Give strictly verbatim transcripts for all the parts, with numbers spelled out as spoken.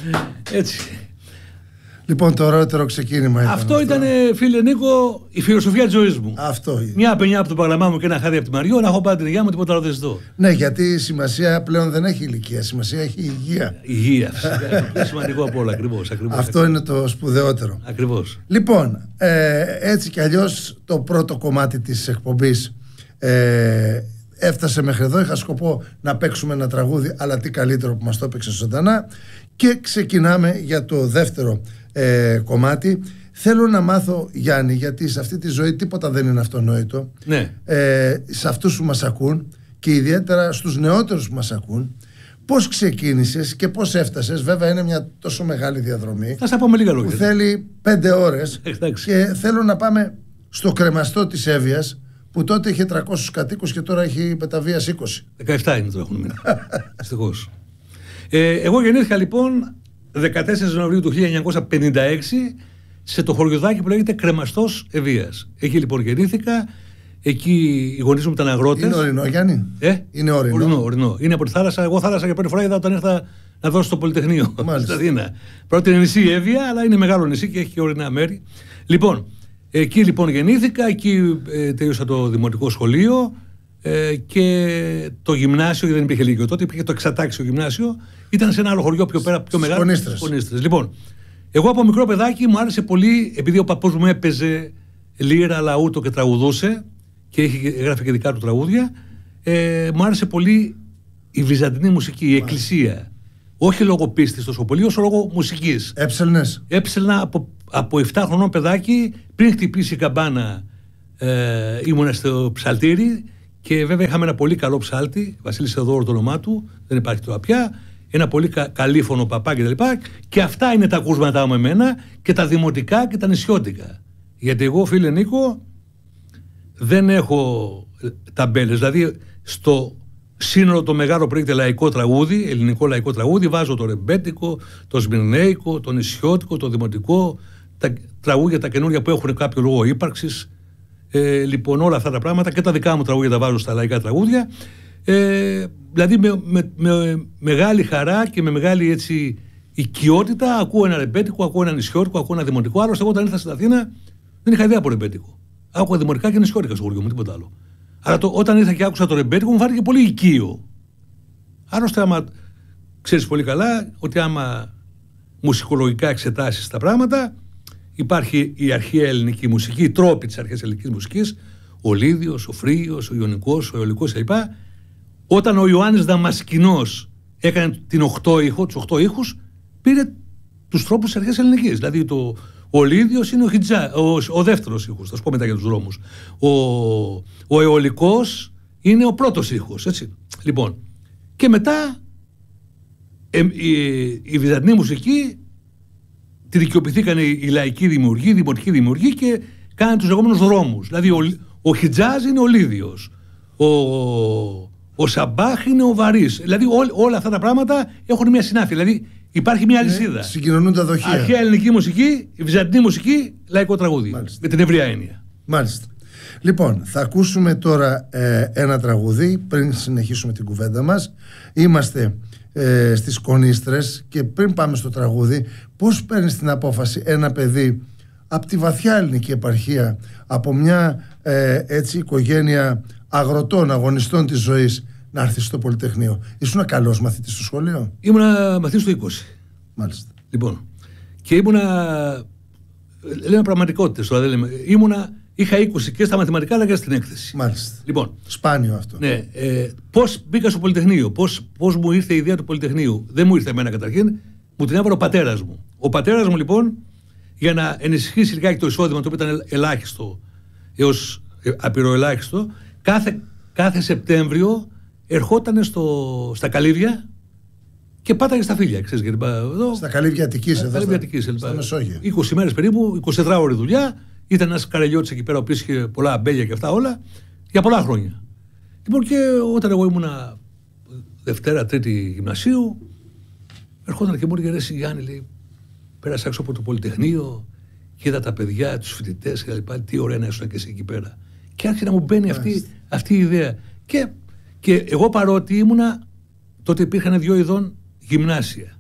Έτσι. Λοιπόν, το ωραιότερο ξεκίνημα ήταν. Αυτό ήταν, φίλε Νίκο, η φιλοσοφία της ζωής μου. Αυτό. Μια πενιά από τον Παγλαμά μου και ένα χάδι από τη Μαριό, να έχω πάντα την υγεία μου, τίποτα άλλο δεν ζητώ. Ναι, γιατί η σημασία πλέον δεν έχει ηλικία, η σημασία έχει υγεία. Υγεία, φυσικά. Το πιο σημαντικό από όλα, ακριβώς. Αυτό ακριβώς. Είναι το σπουδαιότερο. Ακριβώς. Λοιπόν, ε, έτσι κι αλλιώς το πρώτο κομμάτι της εκπομπής ε, έφτασε μέχρι εδώ. Είχα σκοπό να παίξουμε ένα τραγούδι, αλλά τι καλύτερο που μας το έπαιξε ζωντανά. Και ξεκινάμε για το δεύτερο ε, κομμάτι. Θέλω να μάθω, Γιάννη, γιατί σε αυτή τη ζωή τίποτα δεν είναι αυτονόητο. Ναι. ε, Σε αυτούς που μας ακούν και ιδιαίτερα στους νεότερους που μας ακούν, πώς ξεκίνησες και πώς έφτασες. Βέβαια είναι μια τόσο μεγάλη διαδρομή. Θα σας πω με λίγα λόγια. Που θέλει πέντε ώρες. Εντάξει. Και θέλω να πάμε στο κρεμαστό της Εύβοιας, που τότε είχε τριακόσιους κατοίκους και τώρα έχει πεταβίας είκοσι. δεκαεπτά είναι τώρα έχουν μείνει. Δυστυχώς. Ε, εγώ γεννήθηκα λοιπόν δεκατέσσερις Νοεμβρίου του χίλια εννιακόσια πενήντα έξι σε το χωριουδάκι που λέγεται Κρεμαστός Εββίας. Εκεί λοιπόν γεννήθηκα. Εκεί οι γονείς μου ήταν αγρότες. Είναι ορεινό, Γιάννη. Ε? Είναι ορεινό. ορεινό, ορεινό. Είναι από τη θάλασσα. Εγώ θάλασσα για πρώτη φορά είδα όταν ήρθα να δώσω στο Πολυτεχνείο. Στην Αθήνα. Πρώτη είναι νησί η Εύβοια, αλλά είναι μεγάλο νησί και έχει και ορεινά μέρη. Λοιπόν, εκεί λοιπόν γεννήθηκα. Εκεί ε, τελείωσα το δημοτικό σχολείο. Ε, και το γυμνάσιο, γιατί δεν υπήρχε λύκειο τότε, υπήρχε το εξατάξιο γυμνάσιο, ήταν σε ένα άλλο χωριό πιο πέρα, πιο μεγάλο. Σκονίστρες. Λοιπόν, εγώ από μικρό παιδάκι μου άρεσε πολύ, επειδή ο παππούς μου έπαιζε λύρα, λαούτο και τραγουδούσε και έγραφε και δικά του τραγούδια, ε, μου άρεσε πολύ η βυζαντινή μουσική, η εκκλησία. Όχι λόγω πίστης τόσο πολύ, όσο λόγω μουσικής. Έψελνες. Έψελνα από, από επτά χρονών παιδάκι, πριν χτυπήσει η καμπάνα, ε, ήμουνα στο ψαλτήρι. Και βέβαια είχαμε ένα πολύ καλό ψάλτη, Βασίλης Θεοδόρου το όνομά του, δεν υπάρχει τώρα πια, ένα πολύ κα, καλήφωνο παπά κτλ. Και, και αυτά είναι τα ακούσματά μου εμένα και τα δημοτικά και τα νησιώτικα. Γιατί εγώ, φίλε Νίκο, δεν έχω ταμπέλες. Δηλαδή στο σύνολο το μεγάλο πρόκειται λαϊκό τραγούδι, ελληνικό λαϊκό τραγούδι, βάζω το ρεμπέτικο, το σμυρνέικο, το νησιώτικο, το δημοτικό, τα τραγούδια τα καινούργια που έχουν κάποιο λόγο ύπαρξης. Ε, λοιπόν, όλα αυτά τα πράγματα και τα δικά μου τραγούδια τα βάζω στα λαϊκά τραγούδια. Ε, δηλαδή με, με, με μεγάλη χαρά και με μεγάλη έτσι οικειότητα ακούω ένα ρεμπέτικο, ακούω ένα νησιώτικο, ακούω ένα δημοτικό. Άλλωστε, εγώ όταν ήρθα στην Αθήνα δεν είχα ιδέα από ρεμπέτικο. Άκουγα δημοτικά και νησιώτικα στο χωριό μου, τίποτα άλλο. Αλλά το, όταν ήρθα και άκουσα το ρεμπέτικο μου φάνηκε πολύ οικείο. Άλλωστε, άμα ξέρεις πολύ καλά ότι άμα μουσικολογικά εξετάσεις τα πράγματα. Υπάρχει η αρχαία ελληνική μουσική, οι τρόποι της αρχαίας ελληνικής μουσικής, ο Λίδιος, ο Φρύγιος, ο Ιωνικός, ο Αιωλικός κλπ. Όταν ο Ιωάννης Δαμασκηνός έκανε την οκτώ ήχο, τους οκτώ ήχους, πήρε τους τρόπους της αρχαίας ελληνικής. Δηλαδή το, ο Λίδιος είναι ο, χιτζά, ο, ο δεύτερος ήχος, θα σου πω μετά για τους δρόμους. Ο, ο Αιωλικός είναι ο πρώτος ήχος, έτσι. Λοιπόν, και μετά ε, η, η βυζαντινή μουσική τη δικαιοποιηθήκαν οι, οι λαϊκοί δημιουργοί, οι δημοτικοί δημιουργοί και κάναν τους λεγόμενους δρόμους. Δηλαδή ο, ο Χιτζάζ είναι ο Λίδιος, ο, ο Σαμπάχ είναι ο Βαρύς. Δηλαδή ό, όλα αυτά τα πράγματα έχουν μια συνάφεια. Δηλαδή υπάρχει μια αλυσίδα. Ε, συγκοινωνούν τα δοχεία. Αρχαία ελληνική μουσική, η βυζαντινή μουσική, λαϊκό τραγούδι. Μάλιστα. Με την ευρεία έννοια. Μάλιστα. Λοιπόν, θα ακούσουμε τώρα ε, ένα τραγούδι πριν συνεχίσουμε την κουβέντα μας. Είμαστε ε, στις Κονίστρες και πριν πάμε στο τραγούδι, πώς παίρνεις την απόφαση ένα παιδί από τη βαθιά ελληνική επαρχία, από μια ε, έτσι οικογένεια αγροτών, αγωνιστών της ζωής, να έρθει στο Πολυτεχνείο? Ήσουν καλός μαθητής στο σχολείο? Ήμουνα μαθητής του είκοσι. Μάλιστα. Λοιπόν, και ήμουνα, λέμε πραγματικότητες τώρα, δεν λέμε, ήμουνα, είχα είκοσι και στα μαθηματικά αλλά και στην έκθεση. Μάλιστα. Λοιπόν, σπάνιο αυτό. Ναι, ε, πώς μπήκα στο Πολυτεχνείο, πώς, πώς μου ήρθε η ιδέα του Πολυτεχνείου? Δεν μου ήρθε εμένα καταρχήν, μου την έβαλε ο πατέρας μου. Ο πατέρας μου λοιπόν, για να ενισχύσει λιγάκι το εισόδημα, το οποίο ήταν ελάχιστο έως απειροελάχιστο, κάθε, κάθε Σεπτέμβριο ερχόταν στο, στα Καλύβια και πάταγε στα Φίλια. Ξέρεις, γιατί, εδώ, στα Καλύβια Αττικής, εδώ, Καλύβια Αττικής, στα, στα Μεσόγειο. είκοσι μέρες περίπου, εικοσιτετράωρη δουλειά. Ήταν ένας καρελιώτης εκεί πέρα, ο οποίος είχε πολλά αμπέλια και αυτά όλα, για πολλά χρόνια. Λοιπόν, και όταν εγώ ήμουνα Δευτέρα, Τρίτη γυμνασίου, ερχόταν και μου έλεγε: «Ρε Γιάννη, λέει, πέρασα έξω από το Πολυτεχνείο και είδα τα παιδιά, τους φοιτητές και λοιπά. Τι ωραία να ήσουν και εσύ εκεί πέρα». Και άρχισε να μου μπαίνει αυτή, αυτή η ιδέα. Και, και εγώ παρότι ήμουνα, τότε υπήρχαν δύο ειδών γυμνάσια.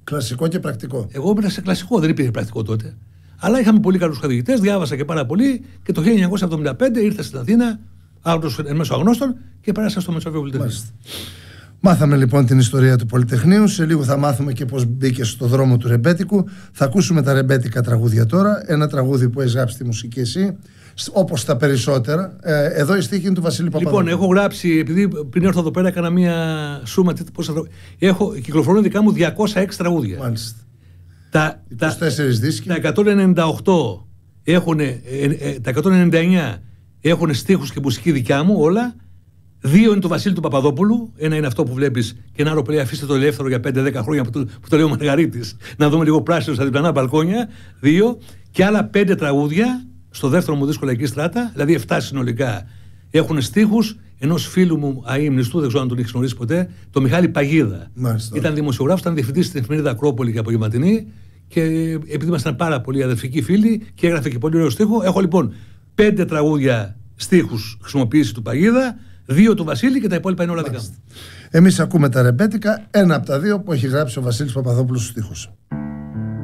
Κλασικό και πρακτικό. Εγώ ήμουν σε κλασικό, δεν υπήρχε πρακτικό τότε. Αλλά είχαμε πολύ καλούς καθηγητές, διάβασα και πάρα πολύ και το χίλια εννιακόσια εβδομήντα πέντε ήρθα στην Αθήνα, άγνωστος εν μέσω αγνώστων και πέρασα στο Μεσοβείο Πολυτεχνείο. Μάθαμε λοιπόν την ιστορία του Πολυτεχνείου. Σε λίγο θα μάθουμε και πώς μπήκε στο δρόμο του ρεμπέτικου. Θα ακούσουμε τα ρεμπέτικα τραγούδια τώρα. Ένα τραγούδι που έχει γράψει τη μουσική εσύ, όπως τα περισσότερα. Ε, εδώ η στίχη είναι του Βασίλη Παπαδόπουλου. Λοιπόν, έχω γράψει, επειδή πριν έρθω εδώ πέρα έκανα μία σούμα. Πώς θα... Έχω κυκλοφορούν δικά μου διακόσια έξι τραγούδια. Μάλιστα. Τα, είκοσι δίσκοι. Τα εκατόν ενενήντα οκτώ έχουν, ε, ε, τα εκατόν ενενήντα εννέα έχουν στίχους και μουσική δικιά μου όλα. Δύο είναι του Βασίλη του Παπαδόπουλου. Ένα είναι αυτό που βλέπεις και ένα άλλο που λέει αφήστε το ελεύθερο για πέντε δέκα χρόνια που το, που το λέει ο Μαργαρίτης. Να δούμε λίγο πράσινο στα διπλανά μπαλκόνια. Δύο. Και άλλα πέντε τραγούδια στο δεύτερο μου δίσκο Λαϊκή Στράτα, δηλαδή εφτά συνολικά, έχουν στίχους ενός φίλου μου αείμνηστου, δεν ξέρω αν τον έχεις γνωρίσει ποτέ, το Μιχάλη Παγίδα. Μάλιστα. Ήταν δημοσιογράφος, ήταν διευθυντής στην εφημερίδα Ακρόπολη και Απογευματινή. Και επειδή ήμασταν πάρα πολύ αδερφικοί φίλοι και έγραφε και πολύ ωραίο στίχο, έχω λοιπόν πέντε τραγούδια στίχους χρησιμοποίηση του Παγίδα, δύο του Βασίλη και τα υπόλοιπα είναι όλα δικά μου. Εμείς ακούμε τα ρεμπέτικα, ένα από τα δύο που έχει γράψει ο Βασίλης Παπαδόπουλος στους στίχους.